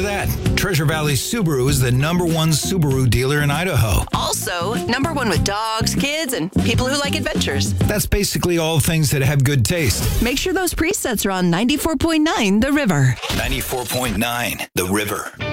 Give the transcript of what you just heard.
that? Treasure Valley Subaru is the #1 Subaru dealer in Idaho. Also, #1 with dogs, kids, and people who like adventures. That's basically all things that have good taste. Make sure those presets are on 94.9 The River. 94.9 The River.